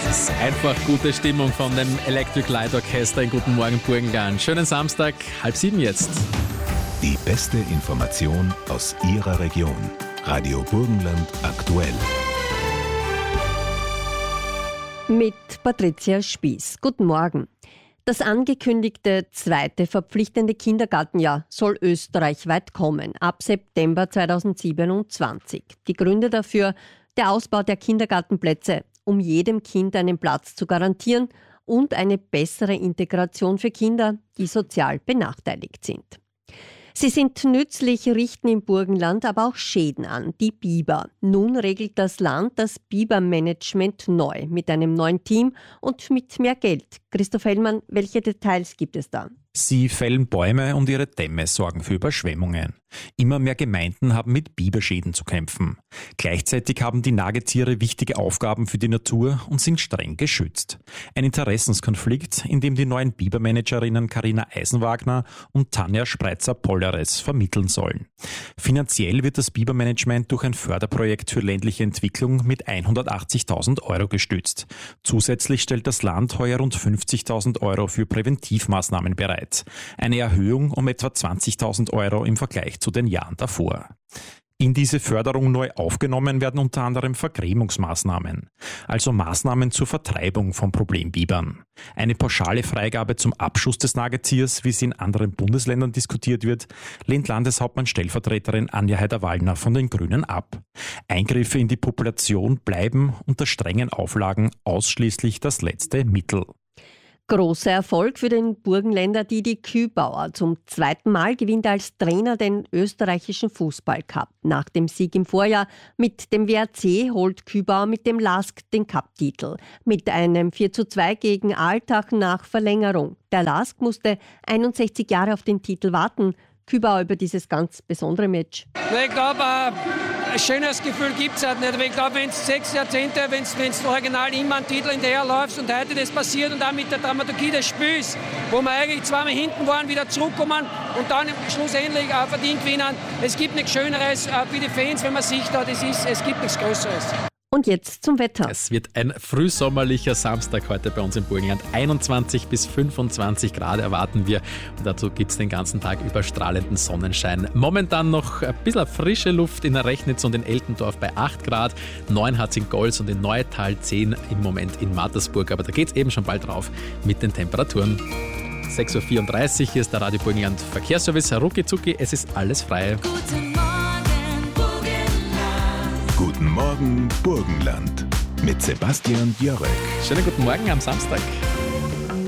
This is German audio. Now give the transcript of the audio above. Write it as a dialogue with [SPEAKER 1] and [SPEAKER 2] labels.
[SPEAKER 1] ist einfach gute Stimmung von dem Electric Light Orchester in Guten Morgen Burgenland. Schönen Samstag, 6:30 jetzt.
[SPEAKER 2] Die beste Information aus Ihrer Region. Radio Burgenland aktuell.
[SPEAKER 3] Mit Patricia Spieß. Guten Morgen. Das angekündigte zweite verpflichtende Kindergartenjahr soll österreichweit kommen, ab September 2027. Die Gründe dafür: der Ausbau der Kindergartenplätze, um jedem Kind einen Platz zu garantieren, und eine bessere Integration für Kinder, die sozial benachteiligt sind. Sie sind nützlich, richten im Burgenland aber auch Schäden an, die Biber. Nun regelt das Land das Bibermanagement neu, mit einem neuen Team und mit mehr Geld. Christoph Hellmann, welche Details gibt es da?
[SPEAKER 4] Sie fällen Bäume und ihre Dämme sorgen für Überschwemmungen. Immer mehr Gemeinden haben mit Biberschäden zu kämpfen. Gleichzeitig haben die Nagetiere wichtige Aufgaben für die Natur und sind streng geschützt. Ein Interessenskonflikt, in dem die neuen Bibermanagerinnen Carina Eisenwagner und Tanja Spreitzer-Polleres vermitteln sollen. Finanziell wird das Bibermanagement durch ein Förderprojekt für ländliche Entwicklung mit 180.000 Euro gestützt. Zusätzlich stellt das Land heuer rund 50.000 Euro für Präventivmaßnahmen bereit. Eine Erhöhung um etwa 20.000 Euro im Vergleich zu den Jahren davor. In diese Förderung neu aufgenommen werden unter anderem Vergrämungsmaßnahmen, also Maßnahmen zur Vertreibung von Problembibern. Eine pauschale Freigabe zum Abschuss des Nagetiers, wie sie in anderen Bundesländern diskutiert wird, lehnt Landeshauptmann-Stellvertreterin Anja Heider-Wallner von den Grünen ab. Eingriffe in die Population bleiben unter strengen Auflagen ausschließlich das letzte Mittel.
[SPEAKER 3] Großer Erfolg für den Burgenländer Didi Kübauer. Zum zweiten Mal gewinnt er als Trainer den österreichischen Fußballcup. Nach dem Sieg im Vorjahr mit dem WRC holt Kübauer mit dem LASK den Cup-Titel. Mit einem 4:2 gegen Altach nach Verlängerung. Der LASK musste 61 Jahre auf den Titel warten. Kübauer über dieses ganz besondere Match.
[SPEAKER 5] Ich glaube, ein schönes Gefühl gibt es halt nicht. Aber ich glaube, wenn es 6 Jahrzehnte, wenn es original immer einen Titel in der Air läuft und heute das passiert und auch mit der Dramaturgie des Spiels, wo wir eigentlich zweimal hinten waren, wieder zurückkommen und dann schlussendlich auch verdient gewinnen. Es gibt nichts Schöneres für die Fans, wenn man sieht, es gibt nichts Größeres.
[SPEAKER 3] Und jetzt zum Wetter.
[SPEAKER 1] Es wird ein frühsommerlicher Samstag heute bei uns im Burgenland. 21 bis 25 Grad erwarten wir. Und dazu gibt es den ganzen Tag überstrahlenden Sonnenschein. Momentan noch ein bisschen frische Luft in der Rechnitz und in Eltendorf bei 8 Grad. 9 hat es in Golz und in Neutal, 10 im Moment in Mattersburg. Aber da geht es eben schon bald drauf mit den Temperaturen. 6:34 Uhr, hier ist der Radio Burgenland Verkehrsservice. Rucki zucki, es ist alles frei.
[SPEAKER 2] Guten Morgen Burgenland mit Sebastian Jörek.
[SPEAKER 1] Schönen guten Morgen am Samstag.